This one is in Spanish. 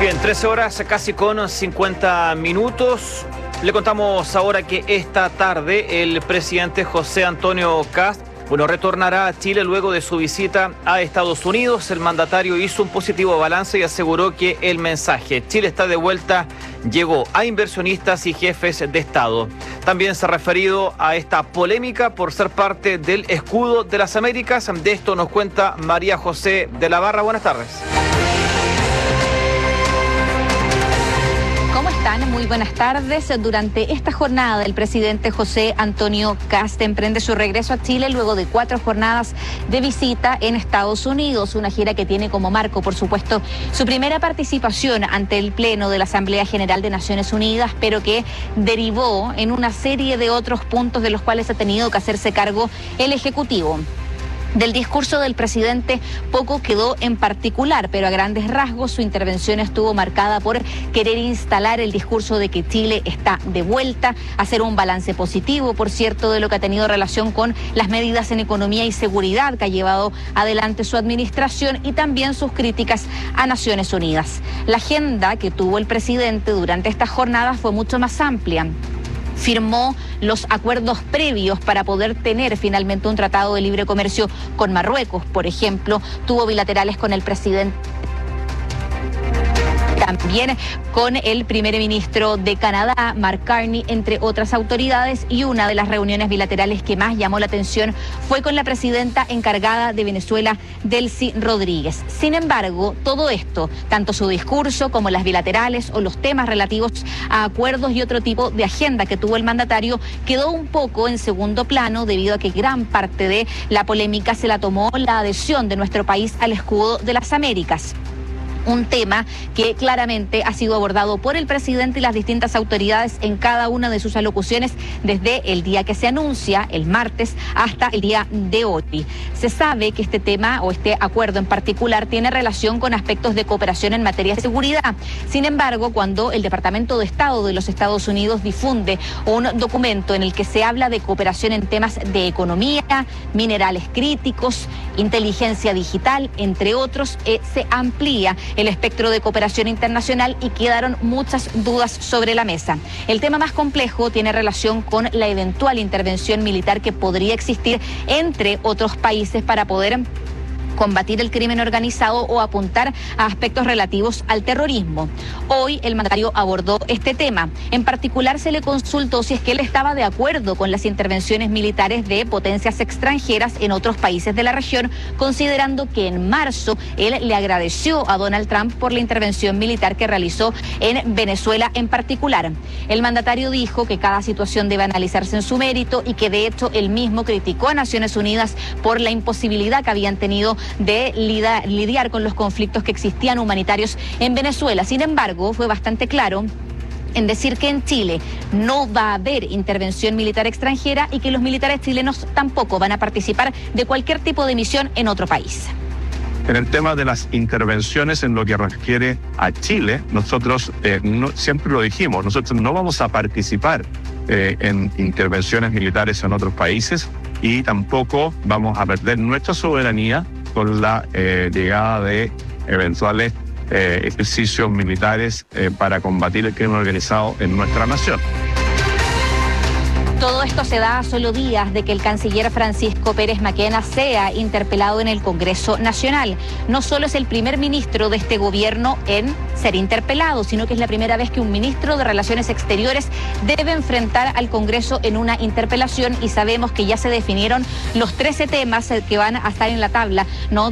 Bien, 13 horas casi con 50 minutos. Le contamos ahora que esta tarde el presidente José Antonio Kast, retornará a Chile luego de su visita a Estados Unidos. El mandatario hizo un positivo balance y aseguró que el mensaje "Chile está de vuelta" llegó a inversionistas y jefes de Estado. También se ha referido a esta polémica por ser parte del escudo de las Américas. De esto nos cuenta María José de la Barra. Buenas tardes. ¿Cómo están? Muy buenas tardes. Durante esta jornada, el presidente José Antonio Kast emprende su regreso a Chile luego de 4 jornadas de visita en Estados Unidos, una gira que tiene como marco, por supuesto, su primera participación ante el Pleno de la Asamblea General de Naciones Unidas, pero que derivó en una serie de otros puntos de los cuales ha tenido que hacerse cargo el Ejecutivo. Del discurso del presidente poco quedó en particular, pero a grandes rasgos su intervención estuvo marcada por querer instalar el discurso de que Chile está de vuelta, hacer un balance positivo, por cierto, de lo que ha tenido relación con las medidas en economía y seguridad que ha llevado adelante su administración y también sus críticas a Naciones Unidas. La agenda que tuvo el presidente durante esta jornada fue mucho más amplia. Firmó los acuerdos previos para poder tener finalmente un tratado de libre comercio con Marruecos, por ejemplo. Tuvo bilaterales con el presidente, también con el primer ministro de Canadá, Mark Carney, entre otras autoridades, y una de las reuniones bilaterales que más llamó la atención fue con la presidenta encargada de Venezuela, Delcy Rodríguez. Sin embargo, todo esto, tanto su discurso como las bilaterales o los temas relativos a acuerdos y otro tipo de agenda que tuvo el mandatario, quedó un poco en segundo plano debido a que gran parte de la polémica se la tomó la adhesión de nuestro país al escudo de las Américas. Un tema que claramente ha sido abordado por el presidente y las distintas autoridades en cada una de sus alocuciones desde el día que se anuncia, el martes, hasta el día de hoy. Se sabe que este tema o este acuerdo en particular tiene relación con aspectos de cooperación en materia de seguridad. Sin embargo, cuando el Departamento de Estado de los Estados Unidos difunde un documento en el que se habla de cooperación en temas de economía, minerales críticos, inteligencia digital, entre otros, se amplía el espectro de cooperación internacional y quedaron muchas dudas sobre la mesa. El tema más complejo tiene relación con la eventual intervención militar que podría existir entre otros países para poder combatir el crimen organizado o apuntar a aspectos relativos al terrorismo. Hoy el mandatario abordó este tema. En particular se le consultó si es que él estaba de acuerdo con las intervenciones militares de potencias extranjeras en otros países de la región, considerando que en marzo él le agradeció a Donald Trump por la intervención militar que realizó en Venezuela en particular. El mandatario dijo que cada situación debe analizarse en su mérito y que de hecho él mismo criticó a Naciones Unidas por la imposibilidad que habían tenido de lidiar con los conflictos que existían humanitarios en Venezuela. Sin embargo, fue bastante claro en decir que en Chile no va a haber intervención militar extranjera y que los militares chilenos tampoco van a participar de cualquier tipo de misión en otro país. En el tema de las intervenciones en lo que refiere a Chile, nosotros siempre lo dijimos, nosotros no vamos a participar en intervenciones militares en otros países y tampoco vamos a perder nuestra soberanía con la llegada de eventuales ejercicios militares para combatir el crimen organizado en nuestra nación. Todo esto se da a solo días de que el canciller Francisco Pérez Maquena sea interpelado en el Congreso Nacional. No solo es el primer ministro de este gobierno en ser interpelado, sino que es la primera vez que un ministro de Relaciones Exteriores debe enfrentar al Congreso en una interpelación y sabemos que ya se definieron los 13 temas que van a estar en la tabla, ¿no?,